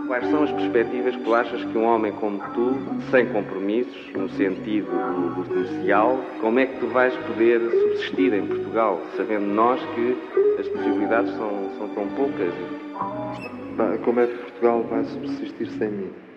Quais são as perspectivas que tu achas que um homem como tu, sem compromissos, no sentido do comercial, como é que tu vais poder subsistir em Portugal, sabendo nós que as possibilidades são tão poucas? Como é que Portugal vai subsistir sem mim?